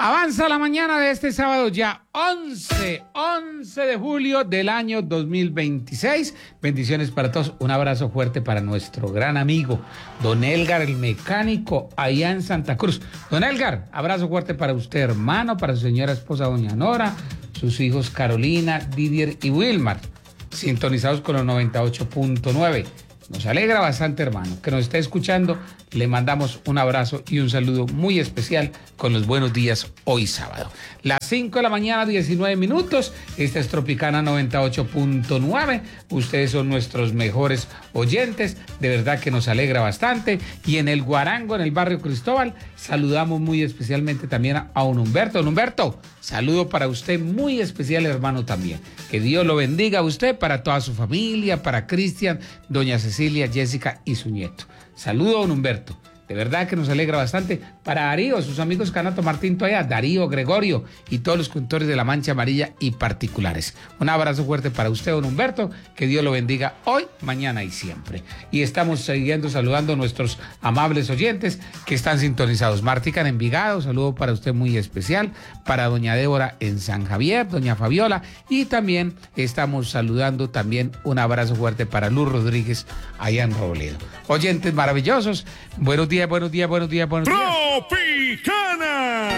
Avanza la mañana de este sábado ya 11 de julio del año 2026. Bendiciones para todos. Un abrazo fuerte para nuestro gran amigo, don Elgar, el mecánico, allá en Santa Cruz. Don Elgar, abrazo fuerte para usted, hermano, para su señora esposa, doña Nora, sus hijos Carolina, Didier y Wilmar, sintonizados con los 98.9. Nos alegra bastante, hermano, que nos esté escuchando. Le mandamos un abrazo y un saludo muy especial con los buenos días hoy sábado. Las 5 de la mañana, 19 minutos. Esta es Tropicana 98.9. Ustedes son nuestros mejores oyentes. De verdad que nos alegra bastante. Y en el Guarango, en el barrio Cristóbal, saludamos muy especialmente también a don Humberto. Don Humberto, saludo para usted muy especial, hermano, también. Que Dios lo bendiga a usted, para toda su familia, para Cristian, doña Cecilia, Jessica y su nieto. Saludo, don Humberto. De verdad que nos alegra bastante. Para Darío, sus amigos Canato Martín Toya, Darío, Gregorio y todos los conductores de la Mancha Amarilla y particulares. Un abrazo fuerte para usted, don Humberto. Que Dios lo bendiga hoy, mañana y siempre. Y estamos siguiendo saludando a nuestros amables oyentes que están sintonizados. Martica en Envigado, saludo para usted muy especial. Para doña Débora en San Javier, doña Fabiola. Y también estamos saludando también un abrazo fuerte para Luz Rodríguez allá en Robledo. Oyentes maravillosos, buenos días. Buenos días. Tropicana.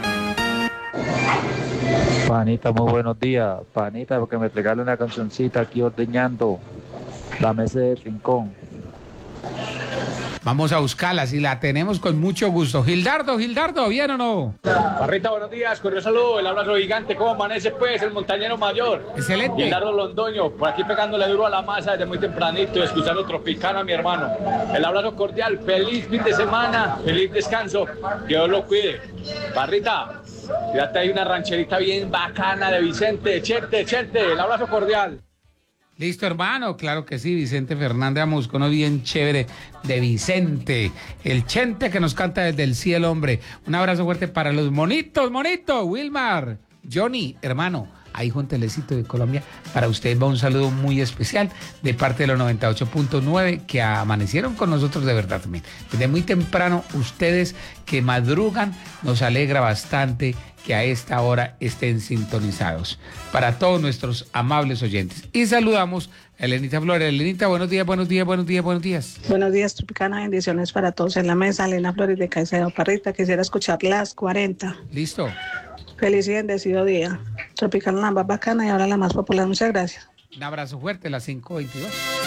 Panita, muy buenos días. Panita, porque me regale una cancioncita aquí ordeñando la mesa del rincón. Vamos a buscarla, si la tenemos con mucho gusto. Gildardo, ¿bien o no? Parrita, buenos días, cordial saludo, el abrazo gigante, ¿cómo amanece pues el montañero mayor? Excelente. Gildardo Londoño, por aquí pegándole duro a la masa desde muy tempranito, escuchando Tropicana, mi hermano. El abrazo cordial, feliz fin de semana, feliz descanso, que Dios lo cuide. Parrita, fíjate, hay una rancherita bien bacana de Vicente, Chente, el abrazo cordial. Listo, hermano, claro que sí, Vicente Fernández Amuscono, bien chévere de Vicente, el Chente que nos canta desde el cielo, hombre. Un abrazo fuerte para los monitos, Wilmar, Johnny, hermano, ahí Juan Telecito de Colombia, para usted va un saludo muy especial de parte de los 98.9 que amanecieron con nosotros de verdad también. Desde muy temprano, ustedes que madrugan, nos alegra bastante que a esta hora estén sintonizados. Para todos nuestros amables oyentes. Y saludamos a Elenita Flores. Elenita, buenos días. Buenos días, Tropicana, bendiciones para todos en la mesa. Elena Flores de Caicedo, Parrita, quisiera escuchar las 40. Listo. Feliz y bendecido día. Tropicana, la más bacana y ahora la más popular. Muchas gracias. Un abrazo fuerte, las 5:22.